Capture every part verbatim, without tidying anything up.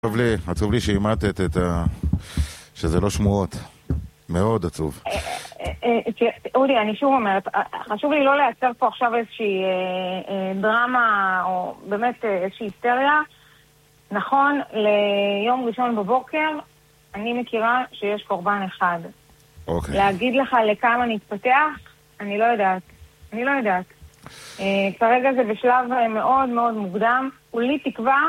עצוב לי, עצוב לי שאימתת את ה... שזה לא שמועות. מאוד עצוב. אודי, אני שוב אומרת, חשוב לי לא לייצר פה עכשיו איזושהי דרמה או באמת איזושהי היסטריה. נכון, ליום ראשון בבוקר אני מכירה שיש קורבן אחד. אוקיי. להגיד לך לכמה נתפתח, אני לא יודעת. אני לא יודעת. כרגע זה בשלב מאוד מאוד מוקדם. כולי תקווה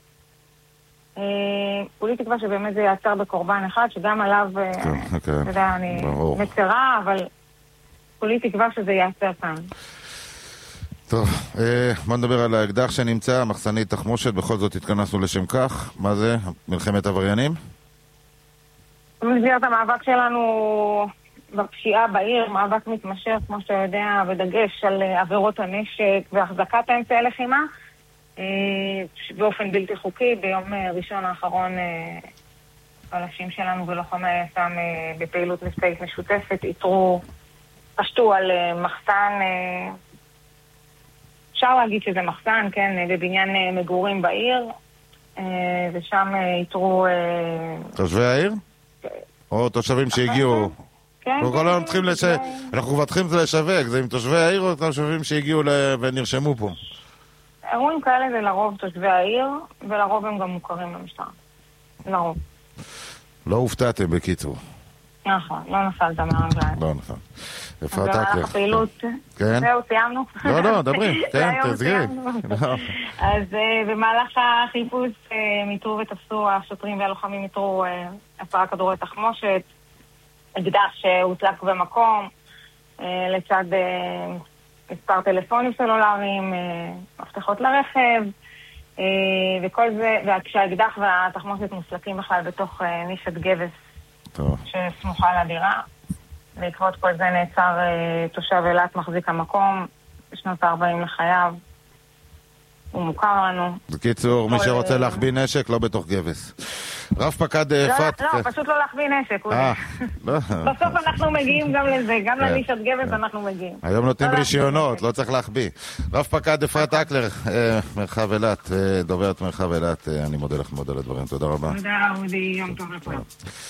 כולי תקווה שבאמת זה יעצר בקורבן אחד, שגם עליו, אתה יודע, אני מצרה, אבל כולי תקווה שזה יעצר כאן. טוב, בוא נדבר על האקדח שנמצא, מחסנית תחמושת, בכל זאת התכנסנו לשם כך. מה זה? מלחמת עבריינים? במסגרת המאבק שלנו בפשיעה בעיר, מאבק מתמשך, כמו שאתה יודע, בדגש על עבירות הנשק והחזקת האמצעי לחימה, באופן בלתי חוקי. ביום ראשון האחרון אנשים שלנו ולוחמי היס"מ בפעילות מבצעית משותפת איתרו, פשטו על מחסן, אפשר להגיד שזה מחסן, כן, בבניין מגורים בעיר, ושם איתרו תושבי העיר? או תושבים שהגיעו? אנחנו כבר צריכים לשווק, זה עם תושבי העיר או תושבים שהגיעו ונרשמו פה? אירועים כאלה זה לרוב תושבי העיר, ולרוב הם גם מוכרים למשטרה. לרוב. לא הופתעתם בקיצור. נכון, לא נפלת מהרגליים. לא נפל. איפה אתה כבר? הפעילות. כן? זהו, סיימנו. לא, לא, דברי. כן, תסגרי. אז במהלך החיפוש מיתרו ותפסו, השוטרים והלוחמים מיתרו עשרה כדורי תחמושת, אקדח שהוטלק במקום, לצד מספר טלפונים סלולריים, מפתחות לרכב, וכל זה, וכשהאקדח והתחמושת מוסלקים בכלל בתוך נישת גבס שסמוכה לדירה. בעקבות כל זה נעצר תושב אילת מחזיק המקום בשנות ה-ארבעים לחייו. הוא מוכר לנו. בקיצור, מי שרוצה להחביא נשק לא בתוך גבס. רב פקד אפרת... לא, פשוט לא להחביא נשק. בסוף אנחנו מגיעים גם לזה, גם לנישת גבס אנחנו מגיעים. היום נותנים רישיונות, לא צריך להחביא. רב פקד אפרת אקלר, מרחב אילת, דוברת מרחב אילת, אני מודה לך מאוד על הדברים, תודה רבה. תודה אודי, יום טוב לכולם.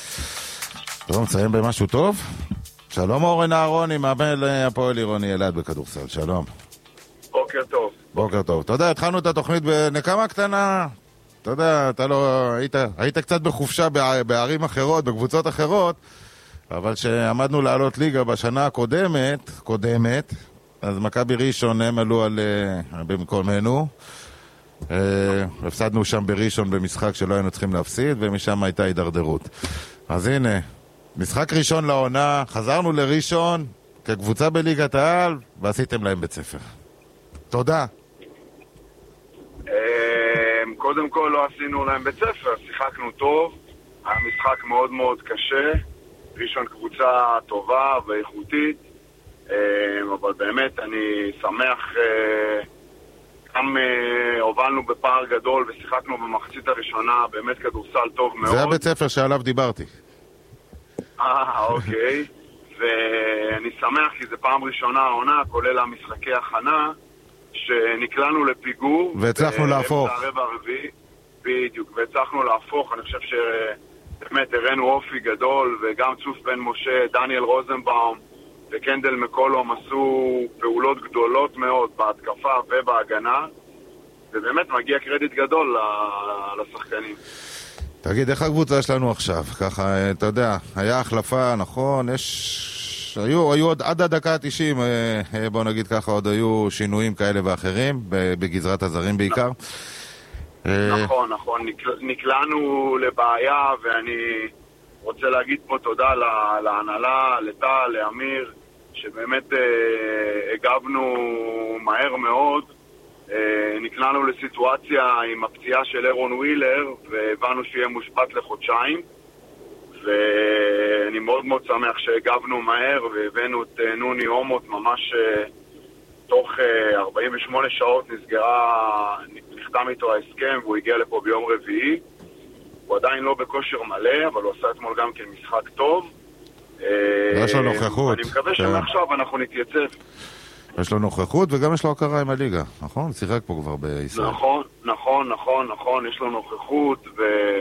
טוב, מצאים במשהו טוב? שלום אורן אהרוני, מאמן הפועל עירוני אילת בכדורסל, שלום. בוקר טוב. בוקר טוב. אתה יודע, התחלנו את התוכנית בנקמה קטנה, אתה יודע, אתה לא, היית, היית קצת בחופשה בערים אחרות, בקבוצות אחרות, אבל שעמדנו לעלות ליגה בשנה הקודמת, קודמת, אז מכבי ראשון הם עלו על, במקומנו, הפסדנו שם בראשון במשחק שלא היינו צריכים להפסיד, ומשם הייתה הידרדרות. אז הנה, משחק ראשון לעונה, חזרנו לראשון כקבוצה בליגת העל, ועשיתם להם בית ספר. תודה. קודם כל לא עשינו להם בית ספר, שיחקנו טוב, היה משחק מאוד מאוד קשה, ראשון קבוצה טובה ואיכותית, אבל באמת אני שמח, גם הובלנו בפער גדול ושיחקנו במחצית הראשונה, באמת כדורסל טוב מאוד. זה הבית ספר שעליו דיברתי. אה, אוקיי, ואני שמח כי זה פעם ראשונה העונה, כולל המשחקי הכנה, שנקלענו לפיגור והצלחנו להפוך בדיוק, והצלחנו להפוך. אני חושב שבאמת הראינו אופי גדול, וגם צוף בן משה, דניאל רוזנבאום וקנדל מקולום עשו פעולות גדולות מאוד בהתקפה ובהגנה, ובאמת מגיע קרדיט גדול לשחקנים. תגיד, איך הקבוצה שלנו עכשיו? ככה, אתה יודע, היה החלפה, נכון, יש... היו, היו עוד עד הדקה ה-תשעים, בוא נגיד ככה, עוד היו שינויים כאלה ואחרים, בגזרת הזרים בעיקר. נכון, נכון, נקלענו לבעיה, ואני רוצה להגיד פה תודה להנהלה, לטל, לאמיר, שבאמת הגבנו מהר מאוד. נקלענו לסיטואציה עם הפציעה של אירון ווילר, והבנו שיהיה מושבת לחודשיים. ואני מאוד מאוד שמח שהגבנו מהר והבאנו את נוני הומות ממש תוך ארבעים ושמונה שעות נסגרה, נחתם איתו ההסכם והוא הגיע לפה ביום רביעי. הוא עדיין לא בכושר מלא, אבל הוא עשה אתמול גם כן משחק טוב. יש לו נוכחות. אני מקווה שמעכשיו אנחנו נתייצב. יש לו נוכחות וגם יש לו הכרה עם הליגה, נכון? שיחק פה כבר בישראל. נכון. נכון, נכון, נכון, יש לו נוכחות, ו...